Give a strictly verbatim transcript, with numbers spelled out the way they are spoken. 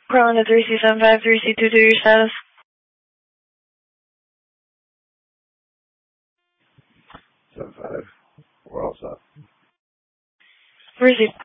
Calling the three C seven five three C two two, your status? seven five. We're all set. Receive.